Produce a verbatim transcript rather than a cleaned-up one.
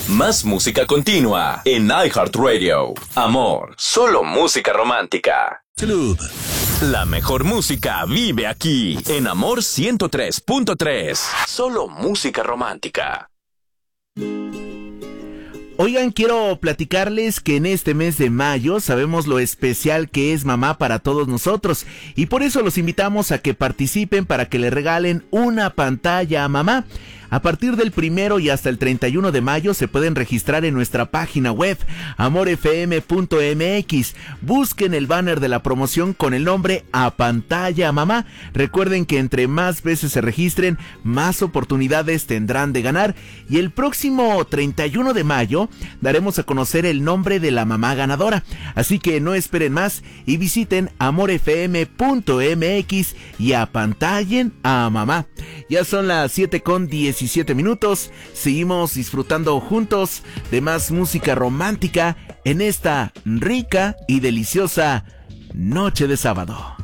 Más música continua en iHeartRadio. Amor, solo música romántica. Club. La mejor música vive aquí en Amor ciento tres punto tres. Solo música romántica. Oigan, quiero platicarles que en este mes de mayo sabemos lo especial que es mamá para todos nosotros y por eso los invitamos a que participen para que le regalen una pantalla a mamá. A partir del primero y hasta el treinta y uno de mayo se pueden registrar en nuestra página web amor f m punto m x. Busquen el banner de la promoción con el nombre A Pantalla Mamá. Recuerden que entre más veces se registren, más oportunidades tendrán de ganar. Y el próximo treinta y uno de mayo daremos a conocer el nombre de la mamá ganadora. Así que no esperen más y visiten amor f m punto m x y apantallen a mamá. Ya son las siete con diecisiete minutos. Seguimos disfrutando juntos de más música romántica en esta rica y deliciosa noche de sábado.